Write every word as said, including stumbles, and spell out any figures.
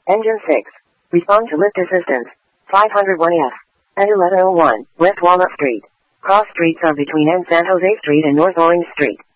Engine six. Respond to lift assistance. five oh one F. At eleven oh one, West Walnut Street. Cross streets are between N San Jose Street and North Orange Street.